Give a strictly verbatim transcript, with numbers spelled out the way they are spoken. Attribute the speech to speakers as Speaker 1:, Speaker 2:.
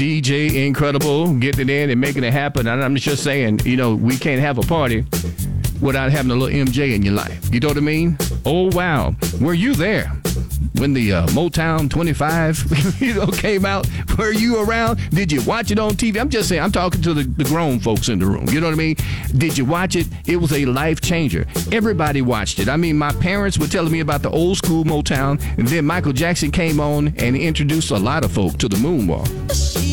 Speaker 1: D J Incredible, getting it in and making it happen. And I'm just saying, you know, we can't have a party without having a little M J in your life. You know what I mean? Oh, wow. Were you there when the uh, Motown twenty-five you know, came out? Were you around? Did you watch it on T V? I'm just saying, I'm talking to the, the grown folks in the room. You know what I mean? Did you watch it? It was a life changer. Everybody watched it. I mean, my parents were telling me about the old school Motown, and then Michael Jackson came on and introduced a lot of folk to the moonwalk.